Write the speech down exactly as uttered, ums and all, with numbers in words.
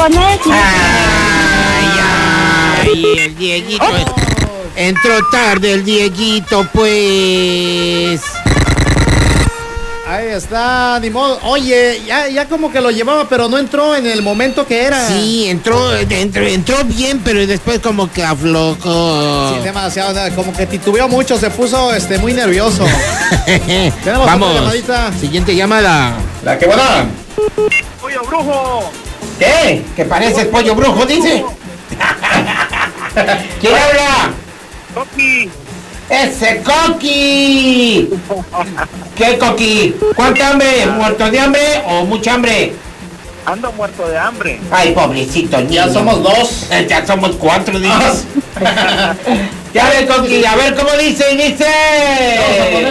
poner. Ay, ay, el Dieguito. Oh. Entró tarde el Dieguito, pues. Ahí está, ni modo. Oye, ya, ya como que lo llevaba, pero no entró en el momento que era. Sí, entró, entró, entró bien, pero después como que aflojó. Sí, demasiado, como que titubeó mucho, se puso este muy nervioso. Tenemos Vamos, otra llamadita. Siguiente llamada. La que va. Pollo brujo. ¿Qué? ¿Que pareces pollo brujo, dice? ¿Quién habla? Coqui. ¡Ese Coqui! ¿Qué Coqui? ¿Cuánta hambre? ¿Muerto de hambre o mucha hambre? Ando muerto de hambre. Ay, pobrecito niño. Ya somos dos. Ya somos cuatro, dices. Ya ves, Coqui, a ver cómo dice, dice.